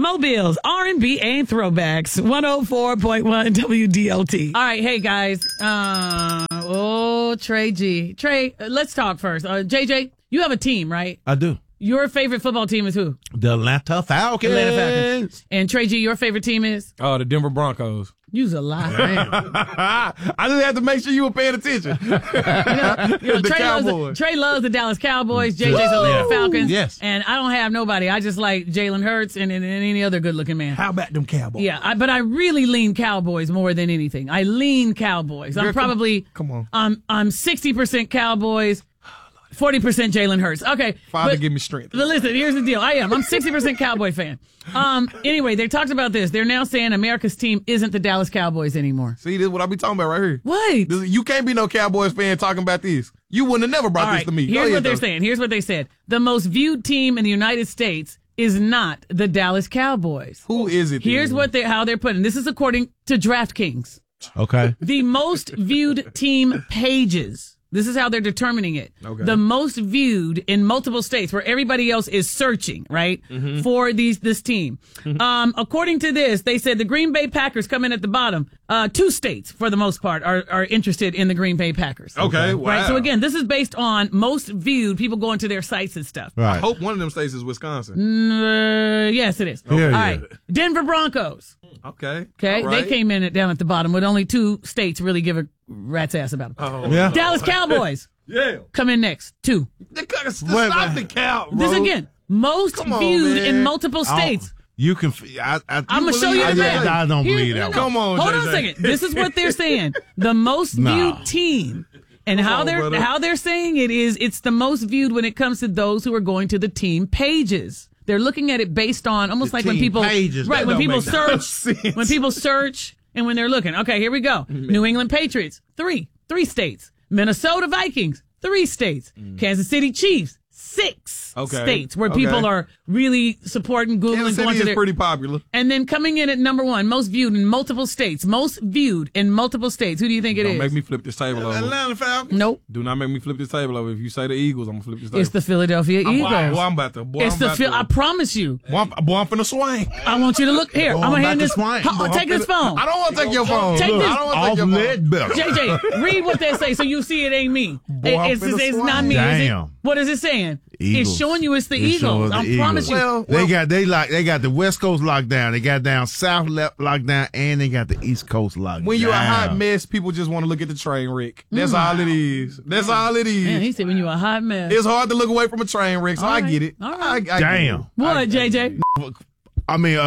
Mobile's R&B and Throwbacks, 104.1 WDLT. All right, hey, guys. Trey G. Trey, let's talk first. JJ, you have a team, right? I do. Your favorite football team is who? The Atlanta Falcons. And Trey G, your favorite team is? Oh, the Denver Broncos. You's a lie, man. I just had to make sure you were paying attention. Trey loves the Dallas Cowboys. JJ's Atlanta Falcons. Yes. And I don't have nobody. I just like Jalen Hurts and any other good-looking man. How about them Cowboys? Yeah, but I really lean Cowboys more than anything. I lean Cowboys. I'm probably come on. I'm 60% Cowboys, 40% Jalen Hurts. Okay. Father, give me strength. But listen, here's the deal. I'm 60% Cowboy fan. Anyway, they talked about this. They're now saying America's team isn't the Dallas Cowboys anymore. See, this is what I be talking about right here. What? You can't be no Cowboys fan talking about this. You wouldn't have never brought this to me. Here's what they're saying. Here's what they said. The most viewed team in the United States is not the Dallas Cowboys. Who is it? Here's how they're putting. This is according to DraftKings. Okay. The most viewed team pages. This is how they're determining it. Okay. The most viewed in multiple states where everybody else is searching, right, for this team. According to this, they said the Green Bay Packers come in at the bottom. 2 states, for the most part, are interested in the Green Bay Packers. Okay, wow. Right, so again, this is based on most viewed, people going to their sites and stuff. Right. I hope one of them states is Wisconsin. Yes, it is. Yeah, All yeah. right. Denver Broncos. Okay. Okay, All right. they came in down at the bottom with only 2 states really give a rat's ass about them. Oh. Yeah. Dallas Cowboys Yeah. come in next, 2. Stop the cow, bro. This again, most Come on, viewed man. in multiple states. You can. I'm gonna show you the math. I don't Here- believe that. no, one. Come on, hold on JJ. a second. This is what they're saying. The most Nah. viewed team. And Come on, brother. how they're saying it is it's the most viewed when it comes to those who are going to the team pages. They're looking at it based on almost The like when team people pages. right That when don't people make no search when people search and when they're looking. Okay, here we go. New England Patriots, 3 states. Minnesota Vikings, 3 states. Kansas City Chiefs, 6 Okay. states where Okay. people are really supporting Google Kansas and going City to is their pretty popular. and then coming in at number 1, most viewed in multiple states. Most viewed in multiple states. Who do you think it Don't is? make me flip this table over. Atlanta Falcons. Nope. Do not make me flip this table over. If you say the Eagles, I'm gonna flip this table. It's the Philadelphia Eagles. Boy, I'm about to. Boy, It's I'm the about to. I promise you. Boy, I'm finna swing. I want you to look here. Boy, I'm I'm gonna hand about this. to swing. Take this phone. I don't want to take your phone. Take Look, this I don't want to take Off your phone. lead better. JJ, read what they say so you see it ain't me. Boy, I'm It's finna not swing. me. Is it? Damn. What is it saying? Eagles. It's showing you it's the It's showing Eagles. the I Eagles. promise you. Well, They got the West Coast locked down. They got down South locked down, and they got the East Coast locked down. when you're a hot mess, people just want to look at the train wreck. That's all it is. That's all it is. Man, he said when you a hot mess. It's hard to look away from a train wreck, so All I right. get it. All right. I get Damn. it. What, JJ? I mean,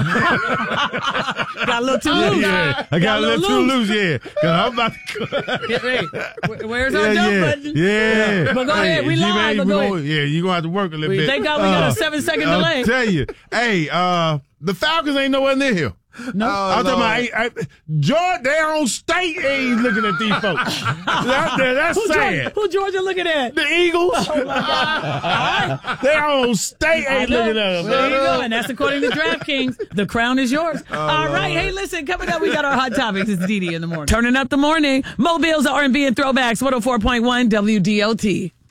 Got a little too loose. yeah, I got a little too loose, yeah. 'Cause I'm about to. Hey, where's our dump button? Yeah. But go ahead, we live, G-Man, but go ahead. Yeah, you gonna have to work a little bit. Thank God we got a 7-second delay. I'll tell you. Hey, the Falcons ain't nowhere near here. No. I'm talking about Georgia, their own state ain't looking at these folks. That's sad. Who Georgia looking at? The Eagles. Their own state ain't looking at them. There you go. And that's according to DraftKings. The crown is yours. All right. Hey, listen, coming up, we got our hot topics. It's Dee Dee in the morning. Turning up the morning. Mobile's R&B and Throwbacks, 104.1 WDLT.